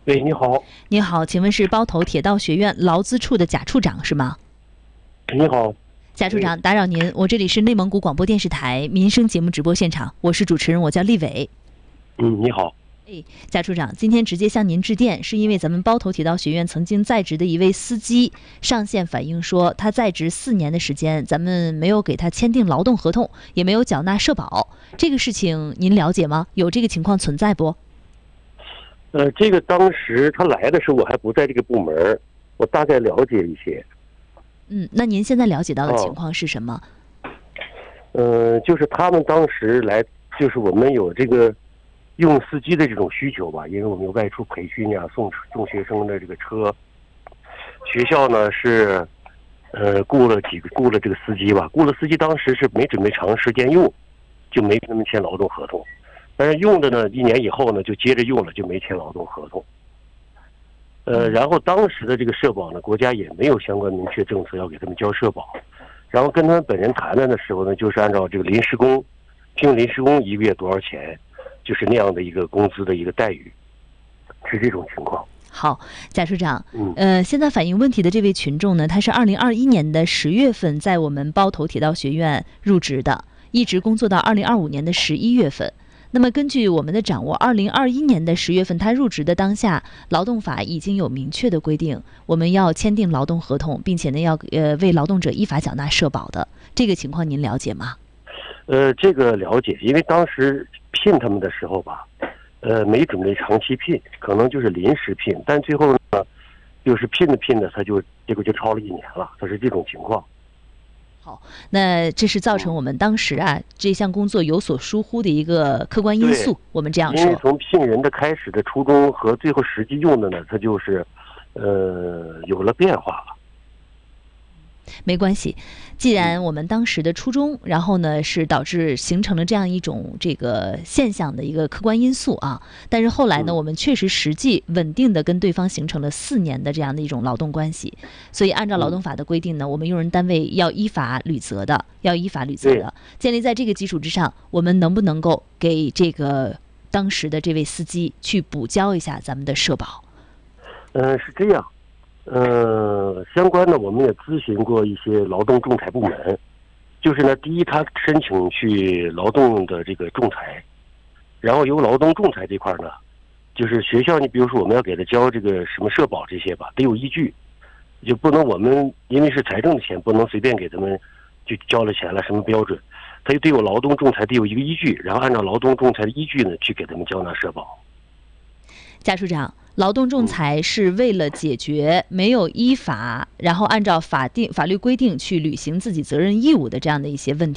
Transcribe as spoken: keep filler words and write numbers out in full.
喂，你好。 你好，请问是包头铁道学院劳资处的贾处长是吗？ 你好， 贾处长，打扰您，我这里是内蒙古广播电视台民生节目直播现场，我是主持人，我叫丽伟。 嗯，你好。 哎，贾处长，今天直接向您致电，是因为咱们包头铁道学院曾经在职的一位司机上线反映说，他在职四年的时间，咱们没有给他签订劳动合同，也没有缴纳社保，这个事情您了解吗？有这个情况存在不？ 呃，这个当时他来的时候，我还不在这个部门，我大概了解一些。 嗯，那您现在了解到的情况是什么？ 嗯、呃，就是他们当时来，就是我们有这个用司机的这种需求吧，因为我们有外出培训呀，送送学生的这个车。学校呢是，呃，雇了几个雇了这个司机吧，雇了司机当时是没准备长时间用，就没跟他们签劳动合同。但是用的呢，一年以后呢，就接着用了，就没签劳动合同。呃，然后当时的这个社保呢，国家也没有相关明确政策要给他们交社保。然后跟他们本人谈谈的时候呢，就是按照这个临时工，聘临时工一个月多少钱，就是那样的一个工资的一个待遇，是这种情况。 好，贾处长， 嗯， 呃，现在反映问题的这位群众呢，他是二零二一年的十月份在我们包头铁道学院入职的，一直工作到二零二五年的十一月份。那么根据我们的掌握，二零二一年的十月份他入职的当下，劳动法已经有明确的规定，我们要签订劳动合同，并且呢要呃为劳动者依法缴纳社保的，这个情况您了解吗？ 呃，这个了解，因为当时聘他们的时候吧，呃，没准备长期聘，可能就是临时聘，但最后呢，就是聘的聘的，他就结果就超了一年了，他是这种情况。 好，那这是造成我们当时啊这项工作有所疏忽的一个客观因素，我们这样说。 因为从聘人的开始的初衷和最后实际用的呢，它就是，呃，有了变化了。 没关系，既然我们当时的初衷，然后呢是导致形成了这样一种这个现象的一个客观因素啊，但是后来呢，我们确实实际稳定的跟对方形成了四年的这样的一种劳动关系，所以按照劳动法的规定呢，我们用人单位要依法履责的，要依法履责的。建立在这个基础之上，我们能不能够给这个当时的这位司机去补交一下咱们的社保？ 嗯、呃，是这样。呃，相关的我们也咨询过一些劳动仲裁部门，就是呢，第一，他申请去劳动的这个仲裁，然后由劳动仲裁这块呢，就是学校，你比如说我们要给他交这个什么社保这些吧，得有依据，就不能我们因为是财政的钱，不能随便给他们就交了钱了，什么标准，他就得有劳动仲裁，得有一个依据，然后按照劳动仲裁的依据呢，去给他们交纳社保。 贾处长，劳动仲裁是为了解决没有依法，然后按照法定法律规定去履行自己责任义务的这样的一些问题。